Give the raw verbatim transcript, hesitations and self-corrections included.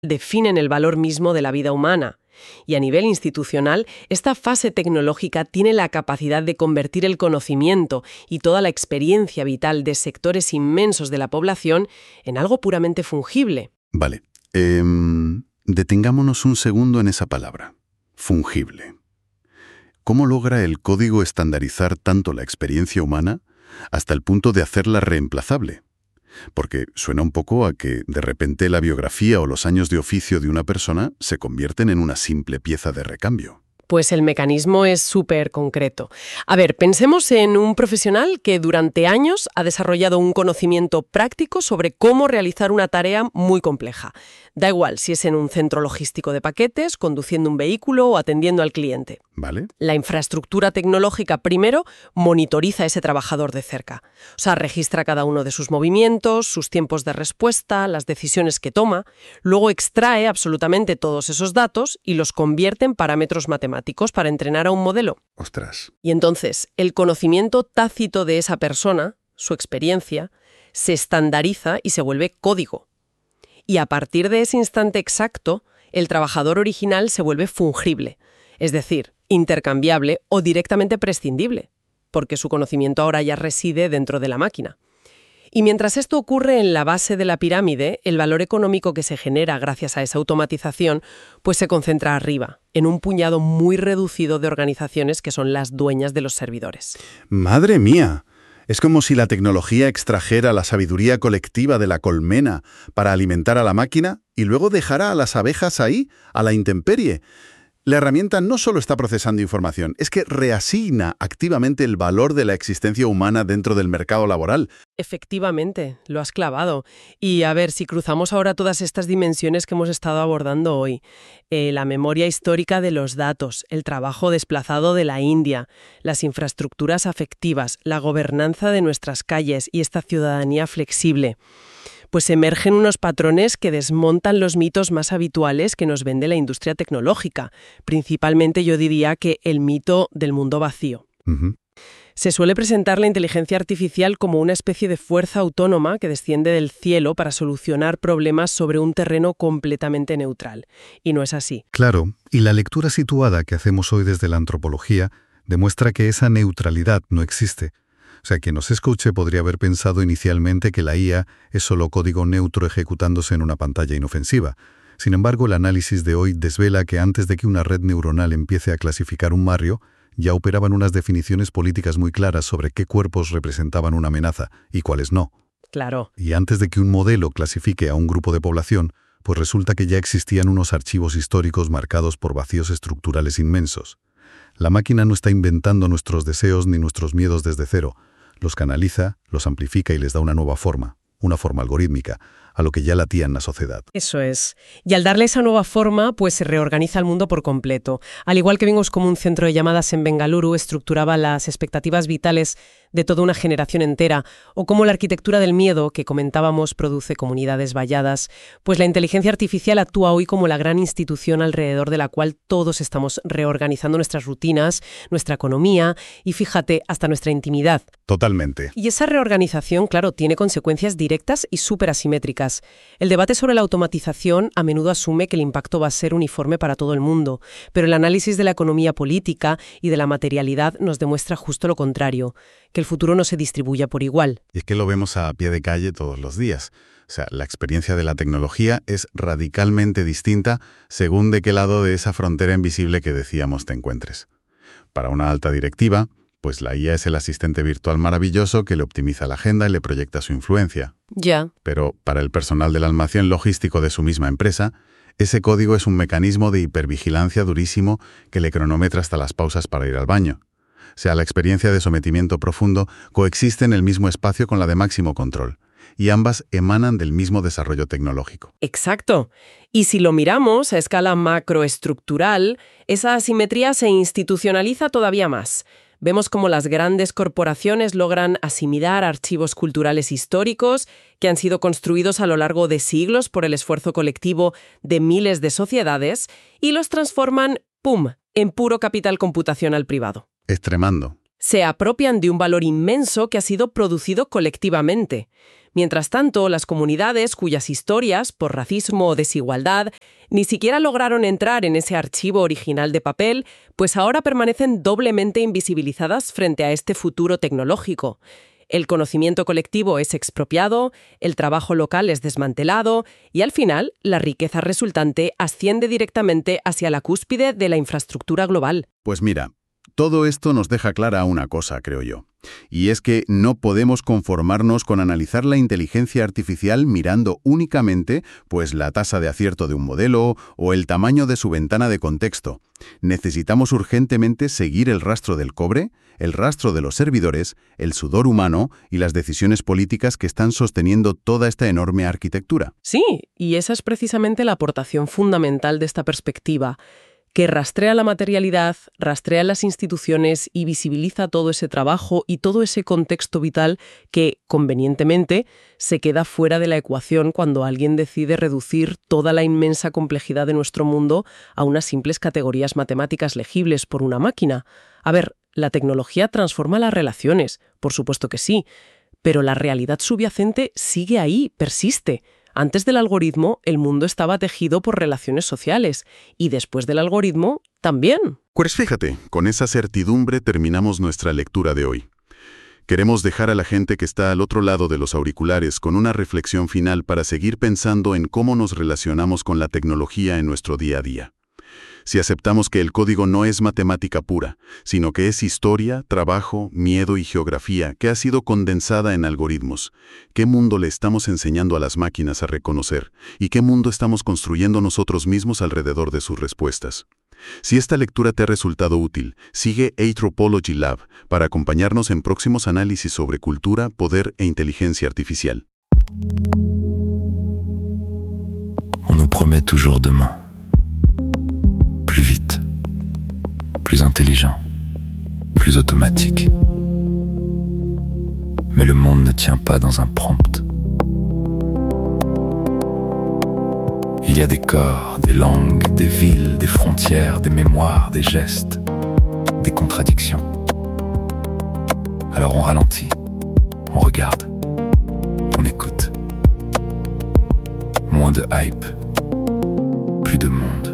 definen el valor mismo de la vida humana. Y a nivel institucional, esta fase tecnológica tiene la capacidad de convertir el conocimiento y toda la experiencia vital de sectores inmensos de la población en algo puramente fungible. Vale. Eh, detengámonos un segundo en esa palabra. Fungible. ¿Cómo logra el código estandarizar tanto la experiencia humana hasta el punto de hacerla reemplazable? Porque suena un poco a que de repente la biografía o los años de oficio de una persona se convierten en una simple pieza de recambio. Pues el mecanismo es súper concreto. A ver, pensemos en un profesional que durante años ha desarrollado un conocimiento práctico sobre cómo realizar una tarea muy compleja. Da igual si es en un centro logístico de paquetes, conduciendo un vehículo o atendiendo al cliente. ¿Vale? La infraestructura tecnológica primero monitoriza a ese trabajador de cerca. O sea, registra cada uno de sus movimientos, sus tiempos de respuesta, las decisiones que toma. Luego extrae absolutamente todos esos datos y los convierte en parámetros matemáticos para entrenar a un modelo. Ostras. Y entonces, el conocimiento tácito de esa persona, su experiencia, se estandariza y se vuelve código. Y a partir de ese instante exacto, el trabajador original se vuelve fungible, es decir, intercambiable o directamente prescindible, porque su conocimiento ahora ya reside dentro de la máquina. Y mientras esto ocurre en la base de la pirámide, el valor económico que se genera gracias a esa automatización, pues se concentra arriba, en un puñado muy reducido de organizaciones que son las dueñas de los servidores. ¡Madre mía! Es como si la tecnología extrajera la sabiduría colectiva de la colmena para alimentar a la máquina y luego dejara a las abejas ahí, a la intemperie. La herramienta no solo está procesando información, es que reasigna activamente el valor de la existencia humana dentro del mercado laboral. Efectivamente, lo has clavado. Y a ver, si cruzamos ahora todas estas dimensiones que hemos estado abordando hoy, eh, la memoria histórica de los datos, el trabajo desplazado de la India, las infraestructuras afectivas, la gobernanza de nuestras calles y esta ciudadanía flexible, pues emergen unos patrones que desmontan los mitos más habituales que nos vende la industria tecnológica. Principalmente yo diría que el mito del mundo vacío. Uh-huh. Se suele presentar la inteligencia artificial como una especie de fuerza autónoma que desciende del cielo para solucionar problemas sobre un terreno completamente neutral. Y no es así. Claro, y la lectura situada que hacemos hoy desde la antropología demuestra que esa neutralidad no existe. O sea, quien nos escuche podría haber pensado inicialmente que la I A es solo código neutro ejecutándose en una pantalla inofensiva. Sin embargo, el análisis de hoy desvela que antes de que una red neuronal empiece a clasificar un barrio, ya operaban unas definiciones políticas muy claras sobre qué cuerpos representaban una amenaza y cuáles no. Claro. Y antes de que un modelo clasifique a un grupo de población, pues resulta que ya existían unos archivos históricos marcados por vacíos estructurales inmensos. La máquina no está inventando nuestros deseos ni nuestros miedos desde cero. Los canaliza, los amplifica y les da una nueva forma, una forma algorítmica, a lo que ya latía en la sociedad. Eso es. Y al darle esa nueva forma, pues se reorganiza el mundo por completo. Al igual que vimos como un centro de llamadas en Bengaluru estructuraba las expectativas vitales de toda una generación entera, o como la arquitectura del miedo, que comentábamos, produce comunidades valladas, pues la inteligencia artificial actúa hoy como la gran institución alrededor de la cual todos estamos reorganizando nuestras rutinas, nuestra economía y, fíjate, hasta nuestra intimidad. Totalmente. Y esa reorganización, claro, tiene consecuencias directas y súper asimétricas. El debate sobre la automatización a menudo asume que el impacto va a ser uniforme para todo el mundo, pero el análisis de la economía política y de la materialidad nos demuestra justo lo contrario, que el futuro no se distribuya por igual. Y es que lo vemos a pie de calle todos los días. O sea, la experiencia de la tecnología es radicalmente distinta según de qué lado de esa frontera invisible que decíamos te encuentres. Para una alta directiva, pues la I A es el asistente virtual maravilloso que le optimiza la agenda y le proyecta su influencia. Ya. Pero para el personal del almacén logístico de su misma empresa, ese código es un mecanismo de hipervigilancia durísimo que le cronometra hasta las pausas para ir al baño. O sea, la experiencia de sometimiento profundo coexiste en el mismo espacio con la de máximo control, y ambas emanan del mismo desarrollo tecnológico. Exacto. Y si lo miramos a escala macroestructural, esa asimetría se institucionaliza todavía más. Vemos cómo las grandes corporaciones logran asimilar archivos culturales históricos que han sido construidos a lo largo de siglos por el esfuerzo colectivo de miles de sociedades y los transforman, ¡pum!, en puro capital computacional privado. Extremando. Se apropian de un valor inmenso que ha sido producido colectivamente. Mientras tanto, las comunidades cuyas historias, por racismo o desigualdad, ni siquiera lograron entrar en ese archivo original de papel, pues ahora permanecen doblemente invisibilizadas frente a este futuro tecnológico. El conocimiento colectivo es expropiado, el trabajo local es desmantelado y al final la riqueza resultante asciende directamente hacia la cúspide de la infraestructura global. Pues mira, todo esto nos deja clara una cosa, creo yo. Y es que no podemos conformarnos con analizar la inteligencia artificial mirando únicamente, pues, la tasa de acierto de un modelo o el tamaño de su ventana de contexto. Necesitamos urgentemente seguir el rastro del cobre, el rastro de los servidores, el sudor humano y las decisiones políticas que están sosteniendo toda esta enorme arquitectura. Sí, y esa es precisamente la aportación fundamental de esta perspectiva, que rastrea la materialidad, rastrea las instituciones y visibiliza todo ese trabajo y todo ese contexto vital que, convenientemente, se queda fuera de la ecuación cuando alguien decide reducir toda la inmensa complejidad de nuestro mundo a unas simples categorías matemáticas legibles por una máquina. A ver, la tecnología transforma las relaciones, por supuesto que sí, pero la realidad subyacente sigue ahí, persiste. Antes del algoritmo, el mundo estaba tejido por relaciones sociales, y después del algoritmo, también. Pues fíjate, con esa certidumbre terminamos nuestra lectura de hoy. Queremos dejar a la gente que está al otro lado de los auriculares con una reflexión final para seguir pensando en cómo nos relacionamos con la tecnología en nuestro día a día. Si aceptamos que el código no es matemática pura, sino que es historia, trabajo, miedo y geografía que ha sido condensada en algoritmos, ¿qué mundo le estamos enseñando a las máquinas a reconocer? ¿Y qué mundo estamos construyendo nosotros mismos alrededor de sus respuestas? Si esta lectura te ha resultado útil, sigue Anthropology Lab para acompañarnos en próximos análisis sobre cultura, poder e inteligencia artificial. On nous promet toujours demain. Plus vite, plus intelligent, plus automatique. Mais le monde ne tient pas dans un prompt. Il y a des corps, des langues, des villes, des frontières, des mémoires, des gestes, des contradictions. Alors on ralentit, on regarde, on écoute. Moins de hype, plus de monde.